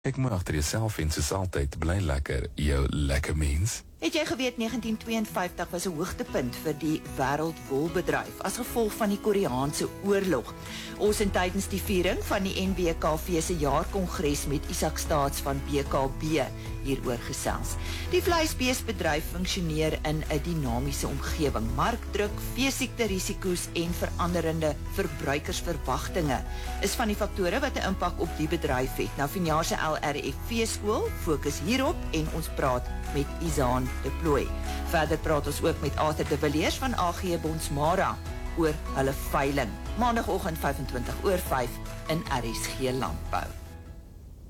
Ek moet agter jouself en soos altyd bly lekker, jou lekker mens. Het jy geweet 1952 was 'n hoogtepunt vir die wêreldwolbedryf as gevolg van die Koreaanse oorlog. Ons het tydens die viering van die NWKV se jaarkongres met Isak Staats van BKB hieroor gesels. Die vleisbeesbedryf funksioneer in 'n dinamiese omgewing. Markdruk, veesiekte risiko's en veranderende verbruikersverwagtinge is van die faktore wat 'n impak op die bedryf het. Nou vanjaar se LRFV skool fokus hierop en ons praat met Izaan de Plooy. Verder praat ons ook met Arthur de Villiers van AG Bonsmara oor hulle veiling. Maandagoggend 5:25 in RSG Landbou.